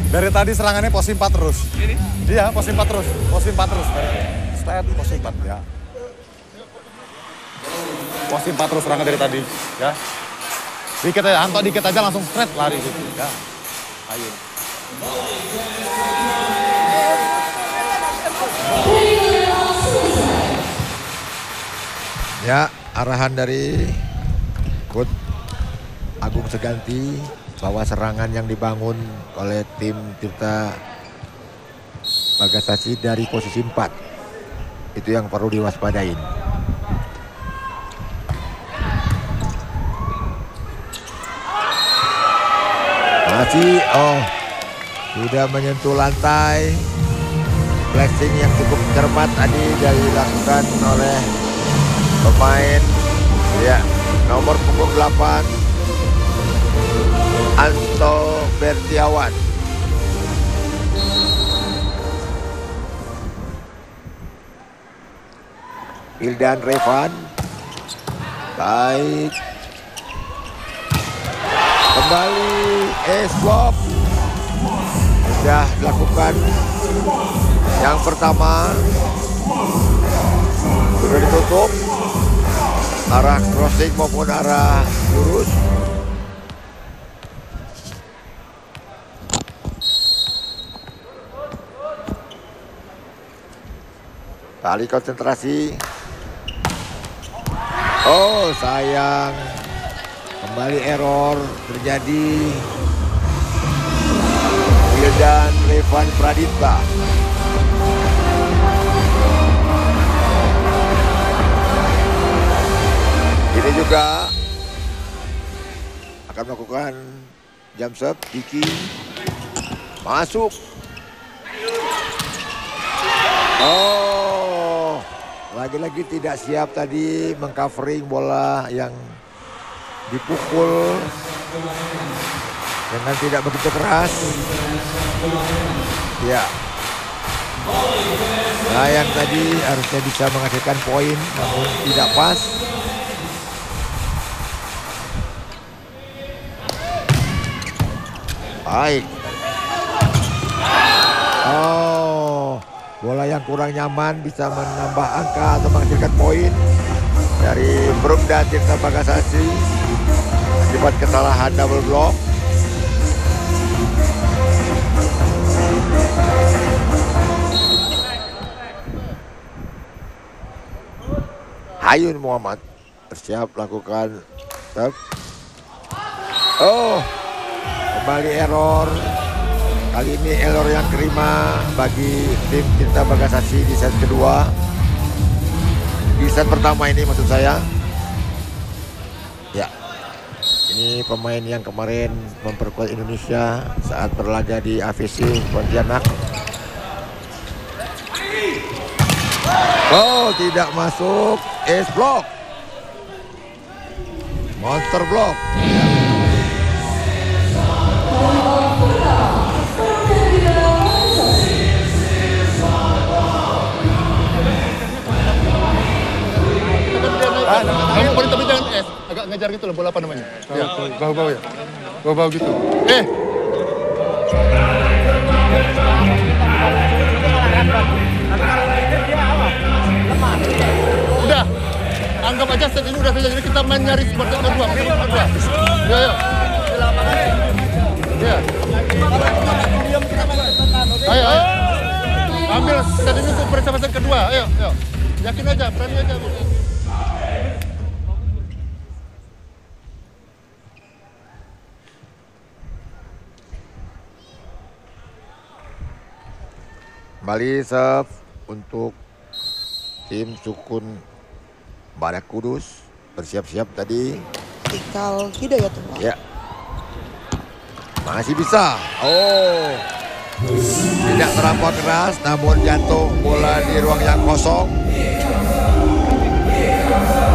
Dari tadi serangannya posisi 4 terus. Ini? Iya, posisi 4 terus. Posisi 4 terus. Straight, posisi 4 ya. Posisi 4 terus serangan dari tadi, ya. Dikit aja, Anto dikit aja langsung straight lari gitu, ya. Ayo. Ya, arahan dari Coach Agung Seganti bahwa serangan yang dibangun oleh tim Tirta Bagasasi dari posisi 4 itu yang perlu diwaspadain. Masih sudah menyentuh lantai. Flashing yang cukup cermat tadi dilakukan oleh pemain ya nomor punggung 8 Anto Bertiawan. Hildan Revan. Baik. Kembali S-Block. Sudah dilakukan yang pertama. Sudah ditutup. Arah crossing maupun arah lurus. Kali konsentrasi. Oh sayang. Kembali error terjadi. Hildan Revan Pradipta. Ini juga akan melakukan jump serve. Kiki masuk. Oh, lagi-lagi tidak siap tadi mengcovering bola yang dipukul dengan tidak begitu keras. Ya, nah yang tadi harusnya bisa menghasilkan poin namun tidak pas. Baik. Oh, bola yang kurang nyaman bisa menambah angka atau menghasilkan poin dari Brumda Tirta Bagasasi akibat kesalahan double block. Hayun Muhammad bersiap lakukan serve. Oh, kembali error. Kali ini error yang kelima bagi tim Tirta Bagasasi di set kedua. Di set pertama ini maksud saya. Ya, ini pemain yang kemarin memperkuat Indonesia saat berlaga di AVC Pontianak. Oh, tidak masuk. Ace block. Monster block. Kamu paling tapi jangan agak ngejar gitu loh, bola apa namanya? Ya, bau-bau ya. Bau-bau gitu. Udah. Anggap aja set ini udah selesai. Jadi kita main nyari seperti kedua. Ya, ya. Ya. Ayo, ayo. Ambil set ini untuk persahabatan kedua. Ayo, ayo. Yakin aja, berani aja. Kembali serve untuk tim Sukun Badak Kudus. Bersiap-siap tadi. Tikal Hidayatullah. Ya. Masih bisa. Oh. Tidak terlampau keras namun jatuh bola di ruang yang kosong.